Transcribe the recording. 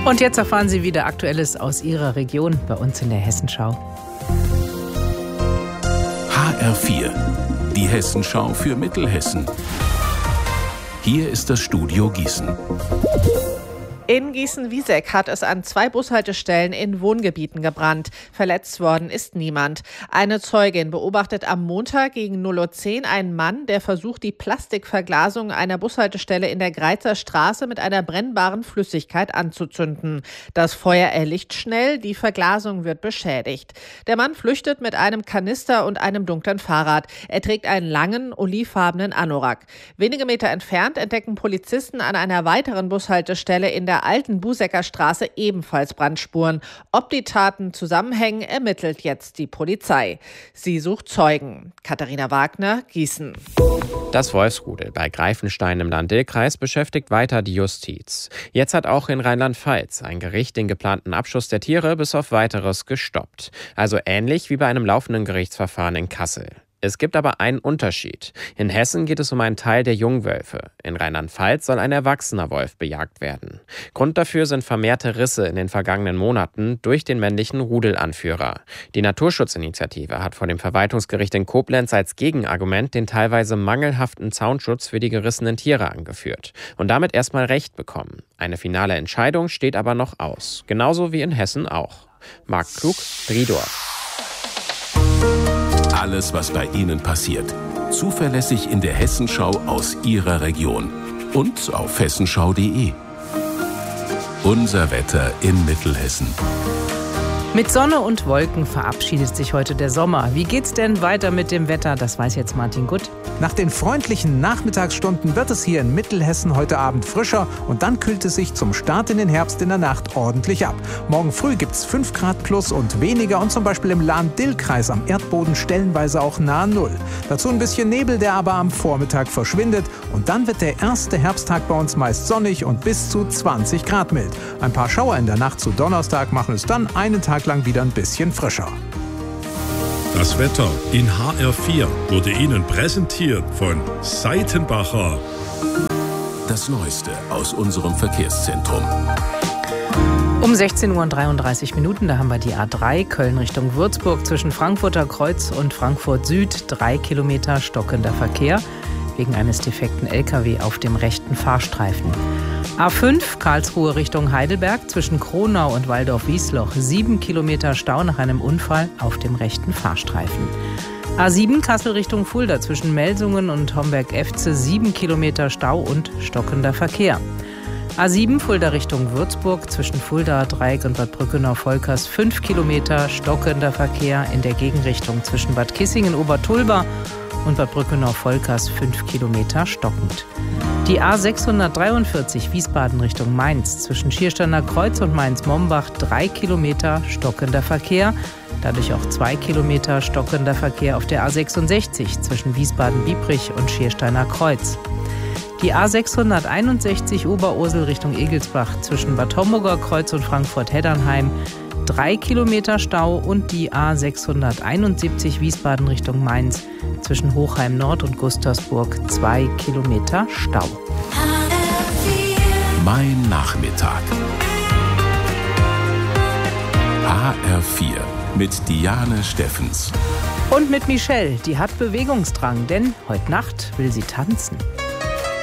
Und jetzt erfahren Sie wieder Aktuelles aus Ihrer Region bei uns in der Hessenschau. HR4, die Hessenschau für Mittelhessen. Hier ist das Studio Gießen. In Gießen-Wieseck hat es an 2 Bushaltestellen in Wohngebieten gebrannt. Verletzt worden ist niemand. Eine Zeugin beobachtet am Montag gegen 0:10 Uhr einen Mann, der versucht, die Plastikverglasung einer Bushaltestelle in der Greizer Straße mit einer brennbaren Flüssigkeit anzuzünden. Das Feuer erlischt schnell, die Verglasung wird beschädigt. Der Mann flüchtet mit einem Kanister und einem dunklen Fahrrad. Er trägt einen langen, olivfarbenen Anorak. Wenige Meter entfernt entdecken Polizisten an einer weiteren Bushaltestelle in der alten Busecker Straße ebenfalls Brandspuren. Ob die Taten zusammenhängen, ermittelt jetzt die Polizei. Sie sucht Zeugen. Katharina Wagner, Gießen. Das Wolfsrudel bei Greifenstein im Lahn-Dill-Kreis beschäftigt weiter die Justiz. Jetzt hat auch in Rheinland-Pfalz ein Gericht den geplanten Abschuss der Tiere bis auf Weiteres gestoppt. Also ähnlich wie bei einem laufenden Gerichtsverfahren in Kassel. Es gibt aber einen Unterschied. In Hessen geht es um einen Teil der Jungwölfe. In Rheinland-Pfalz soll ein erwachsener Wolf bejagt werden. Grund dafür sind vermehrte Risse in den vergangenen Monaten durch den männlichen Rudelanführer. Die Naturschutzinitiative hat vor dem Verwaltungsgericht in Koblenz als Gegenargument den teilweise mangelhaften Zaunschutz für die gerissenen Tiere angeführt und damit erstmal Recht bekommen. Eine finale Entscheidung steht aber noch aus. Genauso wie in Hessen auch. Marc Klug, Driedorf. Alles, was bei Ihnen passiert. Zuverlässig in der Hessenschau aus Ihrer Region. Und auf hessenschau.de. Unser Wetter in Mittelhessen. Mit Sonne und Wolken verabschiedet sich heute der Sommer. Wie geht's denn weiter mit dem Wetter? Das weiß jetzt Martin Gutt. Nach den freundlichen Nachmittagsstunden wird es hier in Mittelhessen heute Abend frischer und dann kühlt es sich zum Start in den Herbst in der Nacht ordentlich ab. Morgen früh gibt's 5 Grad plus und weniger und zum Beispiel im Lahn-Dill-Kreis am Erdboden stellenweise auch nahe Null. Dazu ein bisschen Nebel, der aber am Vormittag verschwindet und dann wird der erste Herbsttag bei uns meist sonnig und bis zu 20 Grad mild. Ein paar Schauer in der Nacht zu Donnerstag machen es dann einen Tag lang wieder ein bisschen frischer. Das Wetter in HR4 wurde Ihnen präsentiert von Seitenbacher. Das Neueste aus unserem Verkehrszentrum. Um 16:33 Uhr, da haben wir die A3 Köln Richtung Würzburg zwischen Frankfurter Kreuz und Frankfurt Süd. 3 Kilometer stockender Verkehr wegen eines defekten LKW auf dem rechten Fahrstreifen. A5 Karlsruhe Richtung Heidelberg zwischen Kronau und Waldorf-Wiesloch. 7 Kilometer Stau nach einem Unfall auf dem rechten Fahrstreifen. A7 Kassel Richtung Fulda zwischen Melsungen und Homberg-Efze. 7 Kilometer Stau und stockender Verkehr. A7 Fulda Richtung Würzburg zwischen Fulda Dreieck und Bad Brückenau-Volkers. 5 Kilometer stockender Verkehr in der Gegenrichtung zwischen Bad Kissingen-Obertulba und Bad Brückenau-Volkers. 5 Kilometer stockend. Die A643 Wiesbaden Richtung Mainz zwischen Schiersteiner Kreuz und Mainz-Mombach. 3 Kilometer stockender Verkehr. Dadurch auch 2 Kilometer stockender Verkehr auf der A66 zwischen Wiesbaden-Biebrich und Schiersteiner Kreuz. Die A661 Oberursel Richtung Egelsbach zwischen Bad Homburger Kreuz und Frankfurt-Heddernheim. 3 Kilometer Stau und die A671 Wiesbaden Richtung Mainz zwischen Hochheim Nord und Gustavsburg. 2 Kilometer Stau. Mein Nachmittag. HR4 mit Diane Steffens. Und mit Michelle, die hat Bewegungsdrang, denn heute Nacht will sie tanzen.